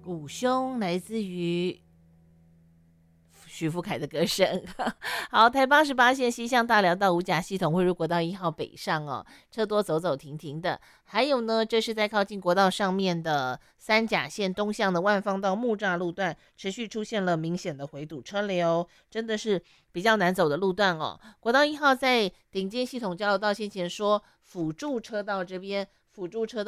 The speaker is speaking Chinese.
鼓胸来自于徐福凯的歌声。好，台88线西向大寮到五甲系统会入国道1号北上哦，车多走走停停的。还有呢，这是在靠近国道上面的三甲线东向的万方到木栅路段，持续出现了明显的回堵车流，真的是比较难走的路段哦。国道1号在顶尖系统交流道先前说辅助车道这边，辅助车道